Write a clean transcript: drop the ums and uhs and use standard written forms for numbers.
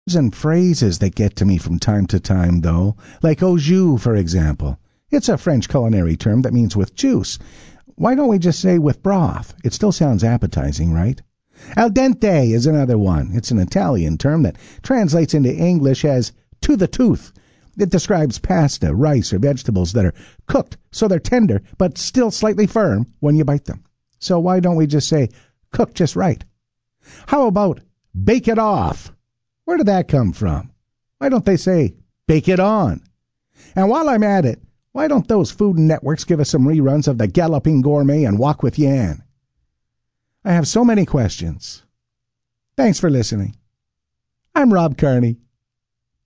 And phrases that get to me from time to time, though, like au jus, for example. It's a French culinary term that means with juice. Why don't we just say with broth? It still sounds appetizing, right? Al dente is another one. It's an Italian term that translates into English as to the tooth. It describes pasta, rice, or vegetables that are cooked so they're tender but still slightly firm when you bite them. So why don't we just say cooked just right? How about bake it off? Where did that come from? Why don't they say bake it on? And while I'm at it, why don't those food networks give us some reruns of The Galloping Gourmet and Walk with Yan? I have so many questions. Thanks for listening. I'm Rob Carney.